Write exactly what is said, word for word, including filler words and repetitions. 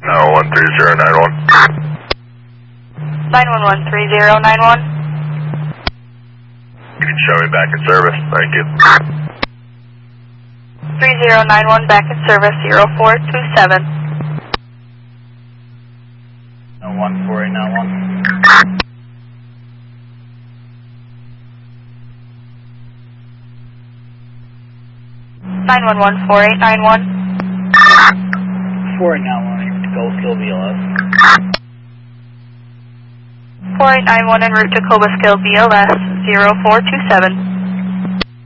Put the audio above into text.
nine one three zero nine one. nine one one three zero nine one. You can show me back in service. Thank you. three zero nine one back in service, zero four two seven. No one four eight nine one. nine one one four eight nine one. four eight nine one, Tacoma Skill B L S. four eight nine one en route Tacoma Skill B L S, zero four two seven.